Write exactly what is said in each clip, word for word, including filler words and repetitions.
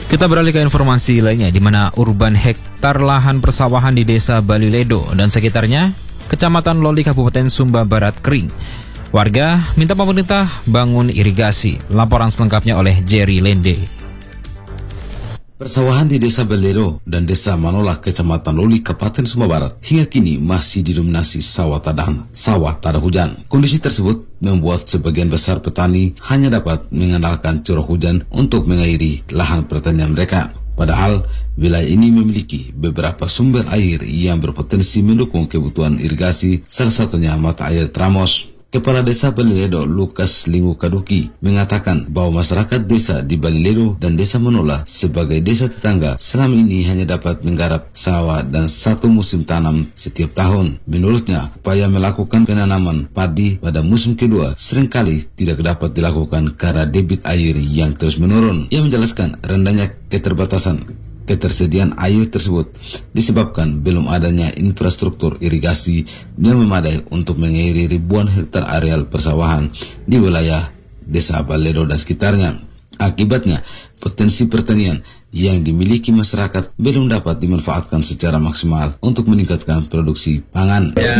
Kita beralih ke informasi lainnya, di mana urban hektar lahan persawahan di Desa Baliledo dan sekitarnya, Kecamatan Loli, Kabupaten Sumba Barat kering. Warga minta pemerintah bangun irigasi. Laporan selengkapnya oleh Jerry Lende. Persawahan di Desa Baliledo dan Desa Manola, Kecamatan Loli, Kabupaten Sumba Barat, hingga kini masih didominasi sawah tadang, sawah tak ada hujan. Kondisi tersebut membuat sebagian besar petani hanya dapat mengandalkan curah hujan untuk mengairi lahan pertanian mereka. Padahal wilayah ini memiliki beberapa sumber air yang berpotensi mendukung kebutuhan irigasi, salah satunya mata air Tramos. Kepala Desa Baliledo, Lukas Lingu Kaduki, mengatakan bahwa masyarakat desa di Baliledo dan Desa Manola sebagai desa tetangga selama ini hanya dapat menggarap sawah dan satu musim tanam setiap tahun. Menurutnya, upaya melakukan penanaman padi pada musim kedua seringkali tidak dapat dilakukan karena debit air yang terus menurun. Ia menjelaskan rendahnya keterbatasan ketersediaan air tersebut disebabkan belum adanya infrastruktur irigasi yang memadai untuk mengairi ribuan hektar areal persawahan di wilayah Desa Baliledo dan sekitarnya. Akibatnya, potensi pertanian yang dimiliki masyarakat belum dapat dimanfaatkan secara maksimal untuk meningkatkan produksi pangan. Ya,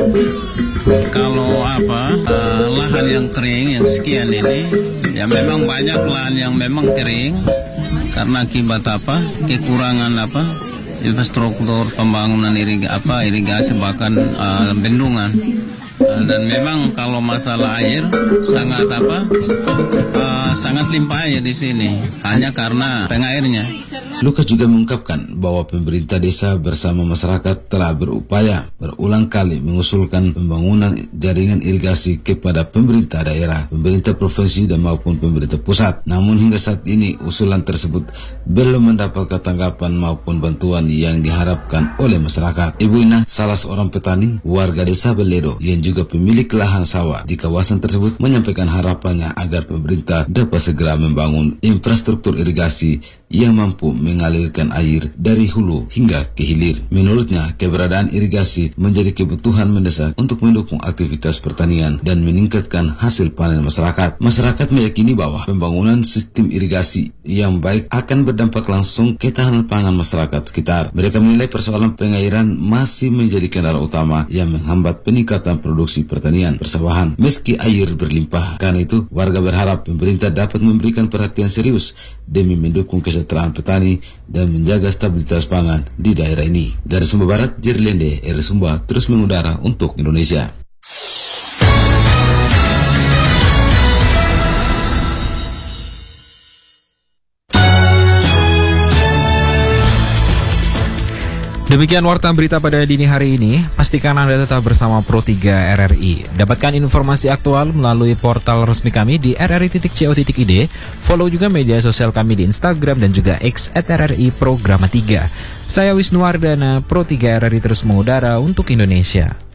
kalau apa uh, lahan yang kering yang sekian ini, ya memang banyak lahan yang memang kering karena akibat apa kekurangan apa infrastruktur pembangunan irigasi apa irigasi bahkan uh, bendungan. Dan memang kalau masalah air sangat apa uh, sangat limpah air di sini hanya karena pengairnya. Lukas juga mengungkapkan bahwa pemerintah desa bersama masyarakat telah berupaya berulang kali mengusulkan pembangunan jaringan irigasi kepada pemerintah daerah, pemerintah provinsi dan maupun pemerintah pusat. Namun hingga saat ini usulan tersebut belum mendapatkan tanggapan maupun bantuan yang diharapkan oleh masyarakat. Ibu Ina, salah seorang petani warga Desa Baliledo yang juga pemilik lahan sawah di kawasan tersebut, menyampaikan harapannya agar pemerintah dapat segera membangun infrastruktur irigasi yang mampu mengalirkan air dari hulu hingga ke hilir. Menurutnya, keberadaan irigasi menjadi kebutuhan mendesak untuk mendukung aktivitas pertanian dan meningkatkan hasil panen masyarakat. Masyarakat meyakini bahwa pembangunan sistem irigasi yang baik akan berdampak langsung ketahanan pangan masyarakat sekitar. Mereka menilai persoalan pengairan masih menjadi kendala utama yang menghambat peningkatan produksi pertanian persawahan meski air berlimpah. Karena itu, warga berharap pemerintah dapat memberikan perhatian serius demi mendukung kesejahteraan petani dan menjaga stabilitas pangan di daerah ini. Dari Sumba Barat, Jerry Lende, R Sumba, terus mengudara untuk Indonesia. Demikian warta berita pada dini hari ini. Pastikan Anda tetap bersama Pro tiga R R I. Dapatkan informasi aktual melalui portal resmi kami di r r i titik co titik i d. Follow juga media sosial kami di Instagram dan juga X at R R I Programa tiga. Saya Wisnuwardana, Pro tiga R R I terus mengudara untuk Indonesia.